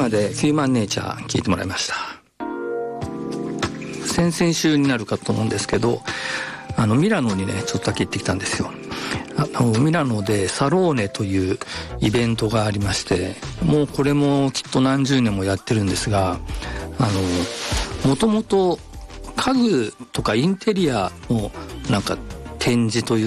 までヒューマンネイチャー聞いてもらいました。先々週になるかと思うんですけど、ミラノにねちょっとだけ行ってきたんですよ。ミラノでサローネというイベントがありまして、もうこれもきっと何十年もやってるんですが、もともと家具とかインテリアのなんか展示という